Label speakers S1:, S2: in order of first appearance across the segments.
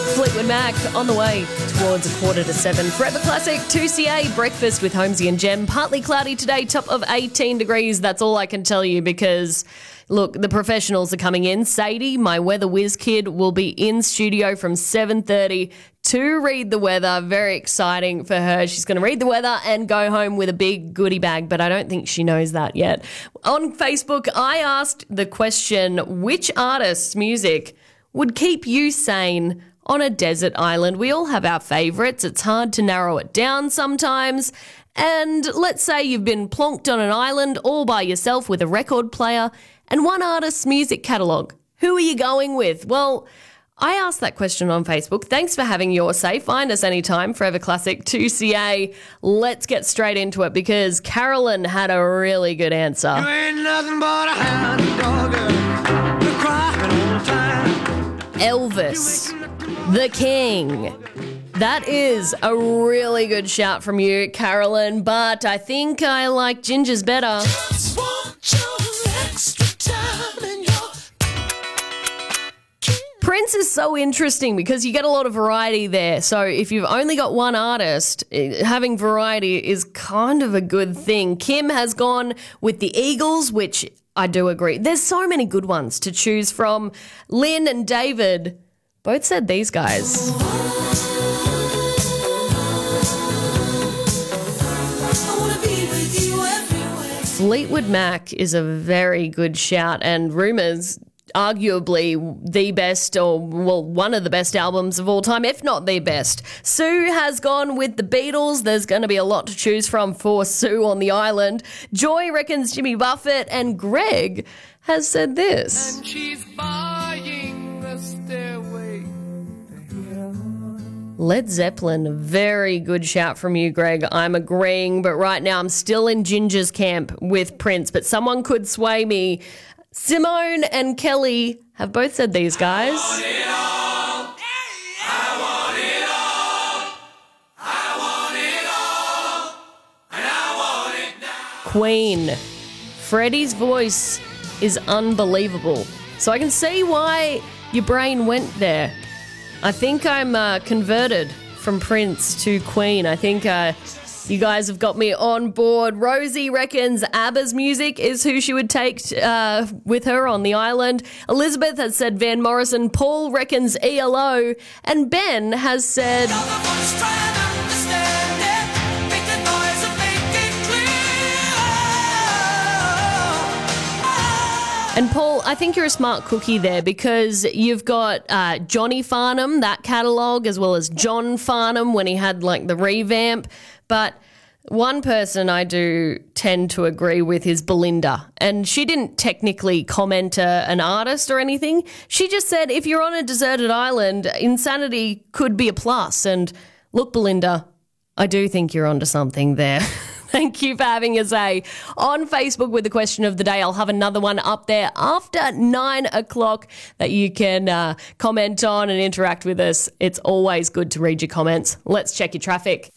S1: Fleetwood Mac on the way towards 6:45. Forever Classic 2CA breakfast with Holmesy and Jem. Partly cloudy today, top of 18 degrees. That's all I can tell you because, look, the professionals are coming in. Sadie, my weather whiz kid, will be in studio from 7:30 to read the weather. Very exciting for her. She's going to read the weather and go home with a big goodie bag, but I don't think she knows that yet. On Facebook, I asked the question, which artist's music would keep you sane on a desert island? We all have our favourites. It's hard to narrow it down sometimes. And let's say you've been plonked on an island all by yourself with a record player and one artist's music catalogue. Who are you going with? Well, I asked that question on Facebook. Thanks for having your say. Find us anytime, Forever Classic 2CA. Let's get straight into it because Carolyn had a really good answer.
S2: You ain't nothing but a hound dog, you're crying all the time.
S1: Elvis, the King. That is a really good shout from you, Carolyn, but I think I like Ginger's better.
S2: Just want your extra time and your
S1: Prince is so interesting because you get a lot of variety there. So if you've only got one artist, having variety is kind of a good thing. Kim has gone with the Eagles, which I do agree. There's so many good ones to choose from. Lynn and David both said these guys. Fleetwood Mac is a very good shout, and Rumours, arguably the best, or well, one of the best albums of all time, if not the best. Sue has gone with the Beatles. There's going to be a lot to choose from for Sue on the island. Joy reckons Jimmy Buffett, and Greg has said this.
S2: and she's buying the stairway.
S1: Led Zeppelin, a very good shout from you, Greg. I'm agreeing, but right now I'm still in Ginger's camp with Prince, but someone could sway me. Simone and Kelly have both said these guys. Queen. Freddie's voice is unbelievable. So I can see why your brain went there. I think I'm converted from Prince to Queen. I think you guys have got me on board. Rosie reckons ABBA's music is who she would take with her on the island. Elizabeth has said Van Morrison. Paul reckons ELO. And Ben has said... And Paul, I think you're a smart cookie there because you've got Johnny Farnham, that catalogue, as well as John Farnham when he had like the revamp. But one person I do tend to agree with is Belinda. And she didn't technically comment an artist or anything. She just said if you're on a deserted island, insanity could be a plus. And look, Belinda, I do think you're onto something there. Thank you for having us on Facebook with the question of the day. I'll have another one up there after 9 o'clock that you can comment on and interact with us. It's always good to read your comments. Let's check your traffic.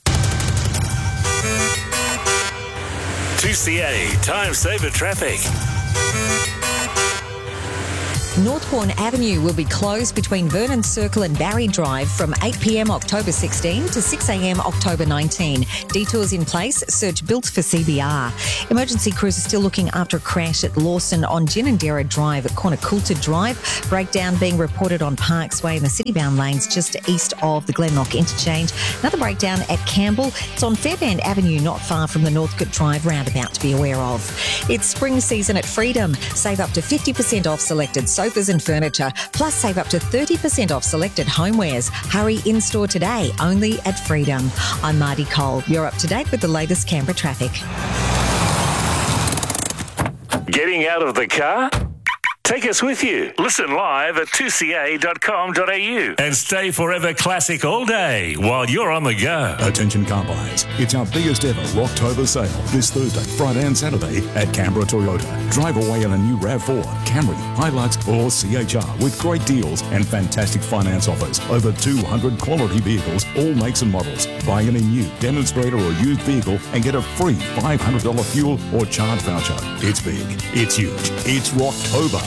S3: 2CA Time Saver Traffic.
S4: Northbourne Avenue will be closed between Vernon Circle and Barry Drive from 8 p.m. October 16 to 6 a.m. October 19. Detours in place. Search built for CBR. Emergency crews are still looking after a crash at Lawson on Ginninderra Drive at Cornucoulta Drive. Breakdown being reported on Parks Way in the city-bound lanes just east of the Glenlock interchange. Another breakdown at Campbell. It's on Fairband Avenue, not far from the Northcote Drive roundabout to be aware of. It's spring season at Freedom. Save up to 50% off selected sofas and furniture, plus save up to 30% off selected homewares. Hurry in-store today, only at Freedom. I'm Marty Cole. You're up to date with the latest Canberra traffic.
S3: Getting out of the car? Take us with you. Listen live at 2ca.com.au and stay Forever Classic all day while you're on the go.
S5: Attention car buyers. It's our biggest ever Rocktober sale this Thursday, Friday and Saturday at Canberra Toyota. Drive away in a new RAV4, Camry, Hilux or CHR with great deals and fantastic finance offers. Over 200 quality vehicles, all makes and models. Buy any new, demonstrator or used vehicle and get a free $500 fuel or charge voucher. It's big, it's huge, it's Rocktober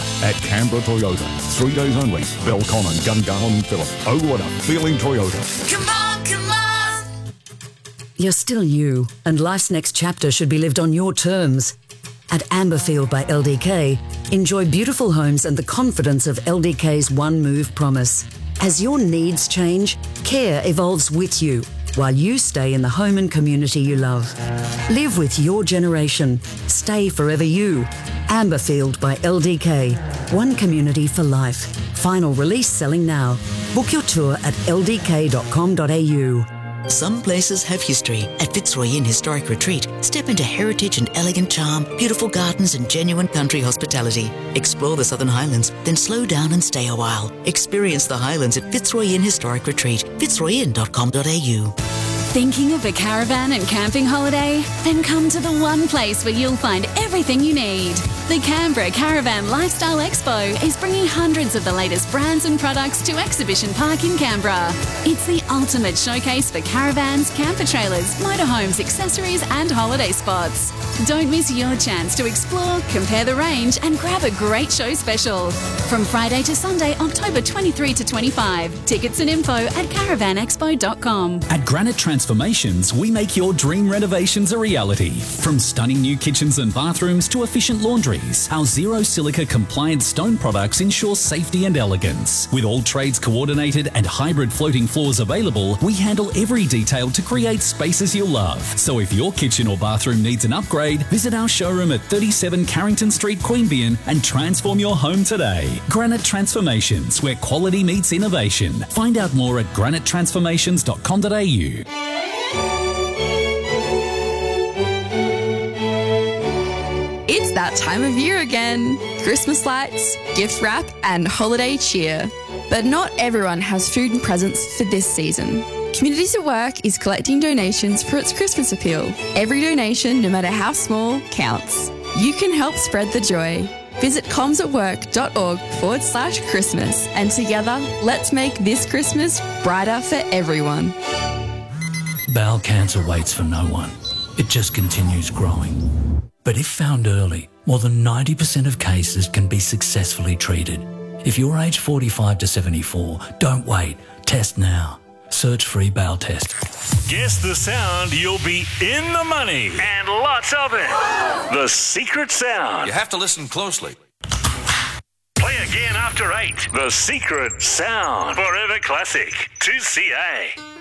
S5: at Canberra Toyota. 3 days only. Belconnen, Gungahlin and Phillip. Oh, what a feeling Toyota.
S6: Come on, come on!
S7: You're still you, and life's next chapter should be lived on your terms. At Amberfield by LDK, enjoy beautiful homes and the confidence of LDK's One Move promise. As your needs change, care evolves with you, while you stay in the home and community you love. Live with your generation. Stay forever you. Amberfield by LDK. One community for life. Final release selling now. Book your tour at ldk.com.au.
S8: Some places have history. At Fitzroy Inn Historic Retreat, step into heritage and elegant charm, beautiful gardens and genuine country hospitality. Explore the Southern Highlands, then slow down and stay a while. Experience the Highlands at Fitzroy Inn Historic Retreat, fitzroyinn.com.au.
S9: Thinking of a caravan and camping holiday? Then come to the one place where you'll find everything you need. The Canberra Caravan Lifestyle Expo is bringing hundreds of the latest brands and products to Exhibition Park in Canberra. It's the ultimate showcase for caravans, camper trailers, motorhomes, accessories and holiday spots. Don't miss your chance to explore, compare the range and grab a great show special. From Friday to Sunday, October 23 to 25. Tickets and info at caravanexpo.com.
S10: At Granite Transformations, we make your dream renovations a reality. From stunning new kitchens and bathrooms to efficient laundries, our zero silica compliant stone products ensure safety and elegance. With all trades coordinated and hybrid floating floors available, we handle every detail to create spaces you'll love. So if your kitchen or bathroom needs an upgrade, visit our showroom at 37 Carrington Street, Queanbeyan and transform your home today. Granite Transformations, where quality meets innovation. Find out more at granitetransformations.com.au.
S11: It's that time of year again. Christmas lights, gift wrap and holiday cheer. But not everyone has food and presents for this season. Communities at Work is collecting donations for its Christmas appeal. Every donation, no matter how small, counts. You can help spread the joy. Visit comsatwork.org/Christmas and together, let's make this Christmas brighter for everyone.
S12: Bowel cancer waits for no one. It just continues growing. But if found early, more than 90% of cases can be successfully treated. If you're aged 45 to 74, don't wait. Test now. Search free bowel test.
S3: Guess the sound, you'll be in the money. And lots of it. The secret sound.
S13: You have to listen closely.
S3: Play again after 8. The secret sound. Forever Classic. 2CA.